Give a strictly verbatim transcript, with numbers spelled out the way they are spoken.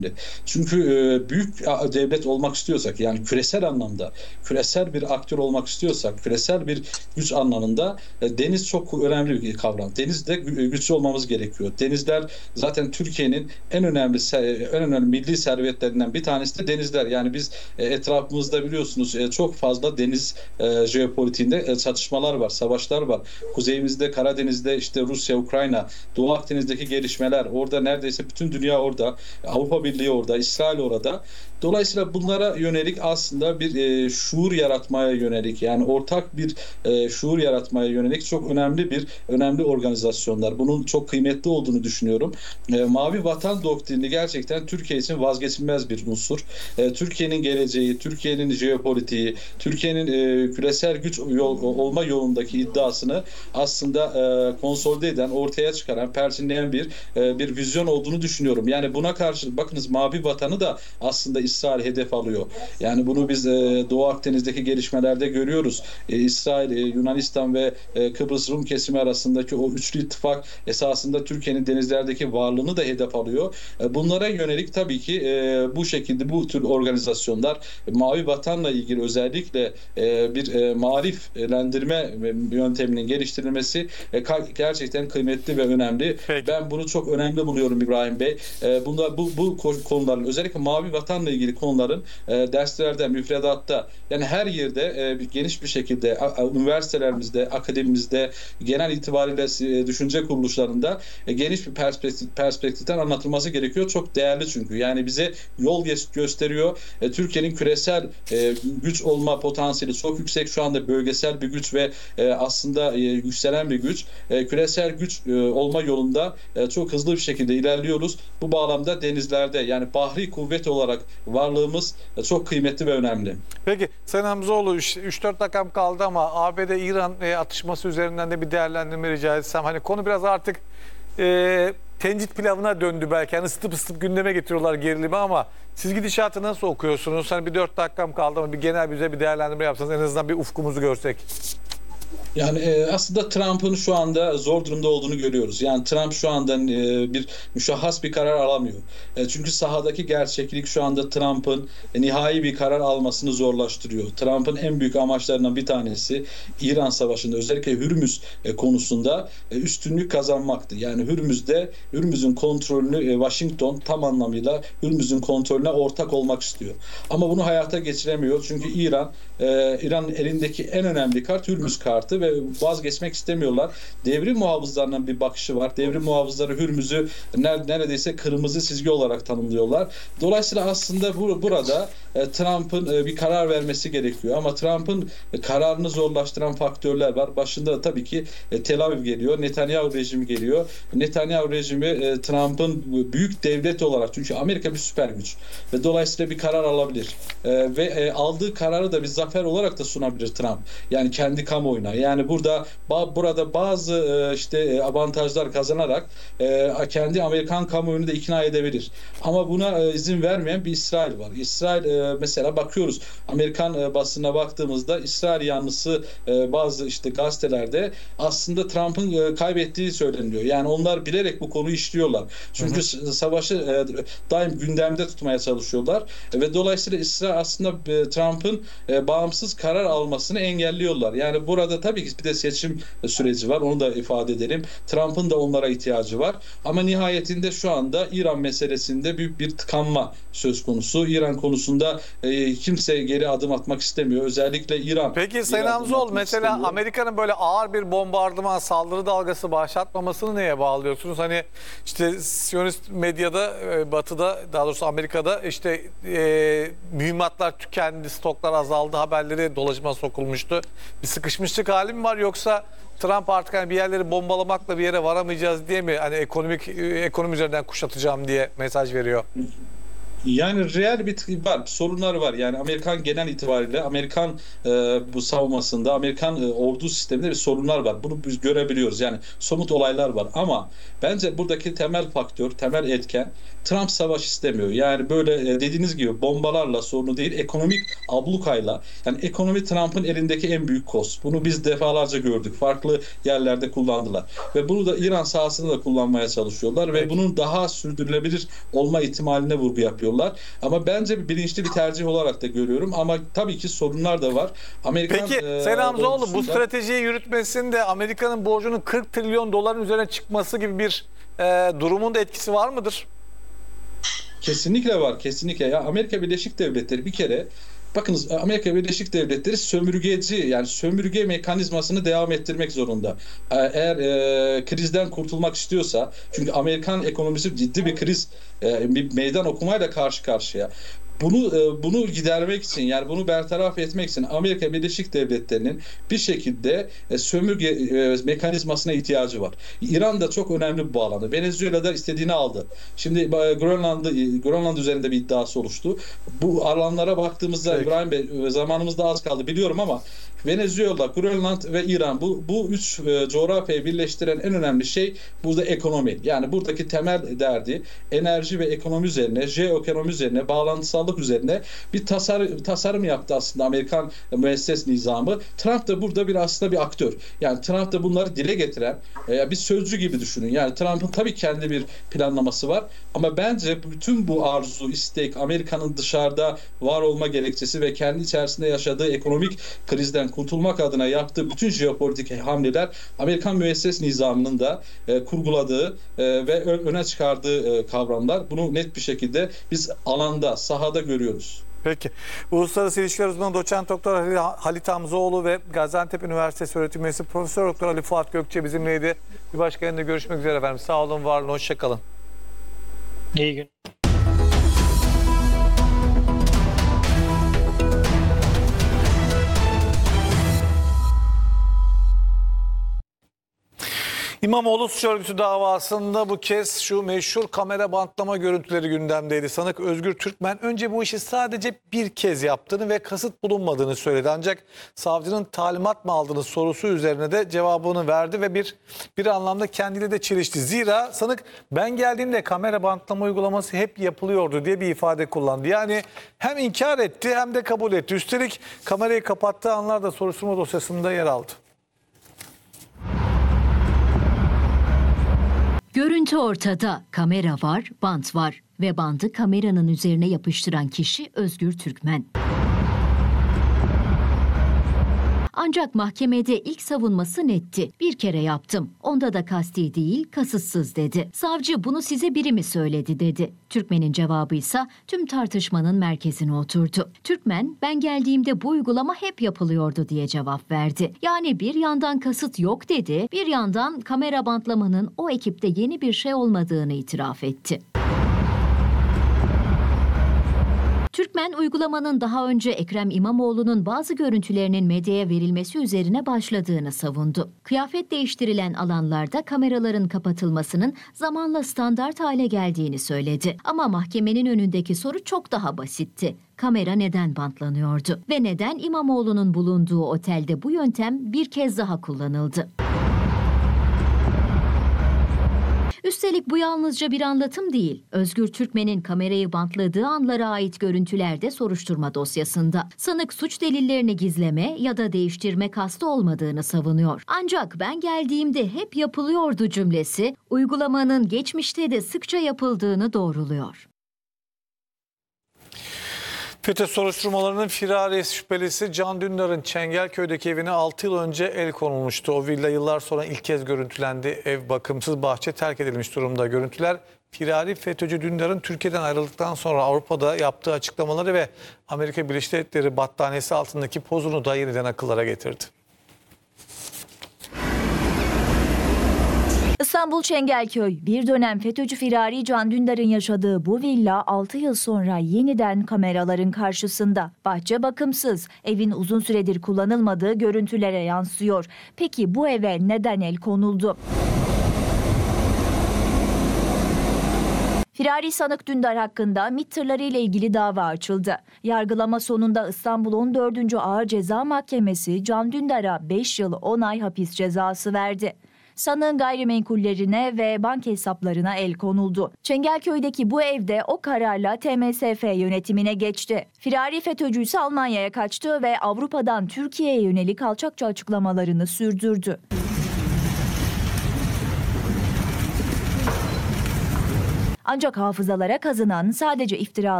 Çünkü e, büyük devlet olmak istiyorsak, yani küresel anlamda küresel bir aktör olmak istiyorsak, küresel bir güç anlamında e, deniz çok önemli bir kavram. Denizde gü- güçlü olmamız gerekiyor. Denizler zaten Türkiye'nin en önemli se- en önemli milli servetlerinden bir tanesi de denizler. Yani biz e, etrafımızda biliyorsunuz e, çok fazla deniz e, jeopolitiğinde e, çatışmalar var, savaşlar var. Kuzeyimizde, Karadeniz'de işte Rusya, Ukrayna, Doğu Akdeniz'deki gelişmeler, orada neredeyse bütün dünya orada. Avrupa Birliği orada, İsrail orada. Dolayısıyla bunlara yönelik aslında bir e, şuur yaratmaya yönelik, yani ortak bir e, şuur yaratmaya yönelik çok önemli bir önemli organizasyonlar. Bunun çok kıymetli olduğunu düşünüyorum. E, Mavi Vatan doktrini gerçekten Türkiye için vazgeçilmez bir unsur. E, Türkiye'nin geleceği, Türkiye'nin jeopolitiği, Türkiye'nin e, küresel güç yol, olma yolundaki iddiasını aslında e, konsolide eden, ortaya çıkaran, perçinleyen bir e, bir vizyon olduğunu düşünüyorum. Yani buna karşı bakınız, Mavi Vatan'ı da aslında İsrail hedef alıyor. Yani bunu biz e, Doğu Akdeniz'deki gelişmelerde görüyoruz. E, İsrail, e, Yunanistan ve e, Kıbrıs Rum kesimi arasındaki o üçlü ittifak esasında Türkiye'nin denizlerdeki varlığını da hedef alıyor. E, bunlara yönelik tabii ki e, bu şekilde bu tür organizasyonlar e, Mavi Vatan'la ilgili özellikle e, bir e, mariflendirme yönteminin geliştirilmesi e, gerçekten kıymetli ve önemli. Peki. Ben bunu çok önemli buluyorum İbrahim Bey. E, bunda bu bu konuların, özellikle Mavi Vatan'la ilgili konuların e, derslerde, müfredatta, yani her yerde e, bir, geniş bir şekilde a, üniversitelerimizde, akademimizde, genel itibariyle e, düşünce kuruluşlarında e, geniş bir perspektif, perspektiften anlatılması gerekiyor. Çok değerli çünkü. Yani bize yol gösteriyor. E, Türkiye'nin küresel e, güç olma potansiyeli çok yüksek. Şu anda bölgesel bir güç ve e, aslında e, yükselen bir güç. E, küresel güç e, olma yolunda e, çok hızlı bir şekilde ilerliyoruz. Bu bağlamda denizlerde, yani bahri kuvvet olarak varlığımız e, çok kıymetli ve önemli. Peki Sayın Hamzoğlu, üç dört dakikam kaldı ama A B D-İran e, atışması üzerinden de bir değerlendirme rica etsem. Hani konu biraz artık e, tencit pilavına döndü belki. Yani ısıtıp ısıtıp gündeme getiriyorlar gerilimi ama siz gidişatı nasıl okuyorsunuz? Hani bir dört dakikam kaldı ama bir genel bize bir değerlendirme yapsanız, en azından bir ufkumuzu görsek. Yani e, aslında Trump'ın şu anda zor durumda olduğunu görüyoruz. Yani Trump şu anda e, bir müşahhas bir karar alamıyor. E, çünkü sahadaki gerçeklik şu anda Trump'ın e, nihai bir karar almasını zorlaştırıyor. Trump'ın en büyük amaçlarından bir tanesi İran Savaşı'nda, özellikle Hürmüz e, konusunda e, üstünlük kazanmaktı. Yani Hürmüz'de Hürmüz'ün kontrolünü e, Washington tam anlamıyla Hürmüz'ün kontrolüne ortak olmak istiyor. Ama bunu hayata geçiremiyor. Çünkü İran e, İran'ın elindeki en önemli kart Hürmüz kartı ve vazgeçmek istemiyorlar. Devrim muhafızlarının bir bakışı var. Devrim muhafızları Hürmüz'ü neredeyse kırmızı çizgi olarak tanımlıyorlar. Dolayısıyla aslında bu, burada e, Trump'ın e, bir karar vermesi gerekiyor. Ama Trump'ın e, kararını zorlaştıran faktörler var. Başında da tabii ki e, Tel Aviv geliyor. Netanyahu rejimi geliyor. Netanyahu rejimi e, Trump'ın büyük devlet olarak, çünkü Amerika bir süper güç ve dolayısıyla bir karar alabilir. E, ve e, aldığı kararı da bir zafer olarak da sunabilir Trump. Yani kendi kamuoyuna. Yani Yani burada burada bazı işte avantajlar kazanarak kendi Amerikan kamuoyunu da ikna edebilir. Ama buna izin vermeyen bir İsrail var. İsrail mesela bakıyoruz, Amerikan basınına baktığımızda İsrail yanlısı bazı işte gazetelerde aslında Trump'ın kaybettiği söyleniyor. Yani onlar bilerek bu konuyu işliyorlar. Çünkü hı hı. savaşı daim gündemde tutmaya çalışıyorlar ve dolayısıyla İsrail aslında Trump'ın bağımsız karar almasını engelliyorlar. Yani burada tabii ki bir de seçim süreci var. Onu da ifade edelim. Trump'ın da onlara ihtiyacı var. Ama nihayetinde şu anda İran meselesinde büyük bir tıkanma söz konusu. İran konusunda e, kimse geri adım atmak istemiyor. Özellikle İran. Peki Sayın Hamzoğlu, mesela Amerika'nın böyle ağır bir bombardıman, saldırı dalgası başlatmamasını neye bağlıyorsunuz? Hani işte Siyonist medyada, Batı'da, daha doğrusu Amerika'da işte e, mühimmatlar tükendi, stoklar azaldı haberleri dolaşıma sokulmuştu. Bir sıkışmışlık hali mi var, yoksa Trump artık hani bir yerleri bombalamakla bir yere varamayacağız diye mi hani ekonomik ekonomi üzerinden kuşatacağım diye mesaj veriyor? Yani reel bir var, sorunları var. Yani Amerikan genel itibariyle Amerikan e, bu savunmasında, Amerikan e, ordu sisteminde bir sorunlar var. Bunu biz görebiliyoruz. Yani somut olaylar var. Ama bence buradaki temel faktör, temel etken Trump savaş istemiyor. Yani böyle e, dediğiniz gibi bombalarla sorunu değil, ekonomik ablukayla. Yani ekonomi Trump'ın elindeki en büyük koz. Bunu biz defalarca gördük. Farklı yerlerde kullandılar. Ve bunu da İran sahasında da kullanmaya çalışıyorlar. Ve Peki. bunun daha sürdürülebilir olma ihtimaline vurgu yapıyorlar. Ama bence bir bilinçli bir tercih olarak da görüyorum. Ama tabii ki sorunlar da var. Amerikan, Peki e, Sayın Hamzoğlu bu ordusunda- stratejiyi yürütmesinde Amerika'nın borcunun kırk trilyon doların üzerine çıkması gibi bir e, durumun da etkisi var mıdır? Kesinlikle var, kesinlikle. Ya Amerika Birleşik Devletleri bir kere, bakınız, Amerika Birleşik Devletleri sömürgeci, yani sömürge mekanizmasını devam ettirmek zorunda. Ee, Eğer e, krizden kurtulmak istiyorsa, çünkü Amerikan ekonomisi ciddi bir kriz, e, bir meydan okumayla karşı karşıya. Bunu e, bunu gidermek için, yani bunu bertaraf etmek için Amerika Birleşik Devletleri'nin bir şekilde e, sömürge e, mekanizmasına ihtiyacı var. İran da çok önemli bir bağlamda. Venezuela'da istediğini aldı. Şimdi e, Grönland'ı Grönland üzerinde bir iddiası oluştu. Bu alanlara baktığımızda, Peki. İbrahim Bey, e, zamanımızda az kaldı biliyorum ama Venezuela, Grönland ve İran, bu bu üç e, coğrafyayı birleştiren en önemli şey burada ekonomi. Yani buradaki temel derdi enerji ve ekonomi üzerine, jeoekonomi üzerine, bağlantısallık üzerine bir tasar, tasarım yaptı aslında Amerikan müesses nizamı. Trump da burada bir aslında bir aktör. Yani Trump da bunları dile getiren e, bir sözcü gibi düşünün. Yani Trump'ın tabii kendi bir planlaması var ama bence bütün bu arzu, istek, Amerika'nın dışarıda var olma gerekçesi ve kendi içerisinde yaşadığı ekonomik krizden kurtulmak adına yaptığı bütün jeopolitik hamleler Amerikan müesses nizamının da e, kurguladığı e, ve öne çıkardığı e, kavramlar. Bunu net bir şekilde biz alanda, sahada görüyoruz. Peki. Uluslararası İlişkiler Uzmanı Doçent Doktor Halit Hamzoğlu ve Gaziantep Üniversitesi öğretim üyesi Profesör Doktor Ali Fuat Gökçe bizimleydi. Bir başka yayında görüşmek üzere efendim. Sağ olun, var olun, hoşça kalın. İyi gün. İmamoğlu suç örgütü davasında bu kez şu meşhur kamera bantlama görüntüleri gündemdeydi. Sanık Özgür Türkmen önce bu işi sadece bir kez yaptığını ve kasıt bulunmadığını söyledi. Ancak savcının talimat mı aldığını sorusu üzerine de cevabını verdi ve bir bir anlamda kendiyle de çelişti. Zira sanık ben geldiğimde kamera bantlama uygulaması hep yapılıyordu diye bir ifade kullandı. Yani hem inkar etti hem de kabul etti. Üstelik kamerayı kapattığı anlar da soruşturma dosyasında yer aldı. Görüntü ortada, kamera var, bant var ve bandı kameranın üzerine yapıştıran kişi Özgür Türkmen. Ancak mahkemede ilk savunması netti. Bir kere yaptım. Onda da kasti değil, kasıtsız dedi. Savcı bunu size biri mi söyledi dedi. Türkmen'in cevabıysa tüm tartışmanın merkezine oturdu. Türkmen ben geldiğimde bu uygulama hep yapılıyordu diye cevap verdi. Yani bir yandan kasıt yok dedi, bir yandan kamera bantlamanın o ekipte yeni bir şey olmadığını itiraf etti. Türkmen uygulamanın daha önce Ekrem İmamoğlu'nun bazı görüntülerinin medyaya verilmesi üzerine başladığını savundu. Kıyafet değiştirilen alanlarda kameraların kapatılmasının zamanla standart hale geldiğini söyledi. Ama mahkemenin önündeki soru çok daha basitti. Kamera neden bantlanıyordu ve neden İmamoğlu'nun bulunduğu otelde bu yöntem bir kez daha kullanıldı? Üstelik bu yalnızca bir anlatım değil. Özgür Türkmen'in kamerayı bantladığı anlara ait görüntüler de soruşturma dosyasında. Sanık suç delillerini gizleme ya da değiştirme kastı olmadığını savunuyor. Ancak ben geldiğimde hep yapılıyordu cümlesi, uygulamanın geçmişte de sıkça yapıldığını doğruluyor. FETÖ soruşturmalarının firari şüphelisi Can Dündar'ın Çengelköy'deki evine altı yıl önce el konulmuştu. O villa yıllar sonra ilk kez görüntülendi. Ev bakımsız, bahçe terk edilmiş durumda. Görüntüler firari FETÖ'cü Dündar'ın Türkiye'den ayrıldıktan sonra Avrupa'da yaptığı açıklamaları ve Amerika Birleşik Devletleri battaniyesi altındaki pozunu da yeniden akıllara getirdi. İstanbul Çengelköy, bir dönem FETÖ'cü firari Can Dündar'ın yaşadığı bu villa altı yıl sonra yeniden kameraların karşısında. Bahçe bakımsız, evin uzun süredir kullanılmadığı görüntülere yansıyor. Peki bu eve neden el konuldu? Firari sanık Dündar hakkında MİT tırları ile ilgili dava açıldı. Yargılama sonunda İstanbul on dördüncü Ağır Ceza Mahkemesi Can Dündar'a beş yıl on ay hapis cezası verdi. Sanığın gayrimenkullerine ve banka hesaplarına el konuldu. Çengelköy'deki bu evde o kararla T M S F yönetimine geçti. Firari FETÖ'cü ise Almanya'ya kaçtı ve Avrupa'dan Türkiye'ye yönelik alçakça açıklamalarını sürdürdü. Ancak hafızalara kazınan sadece iftira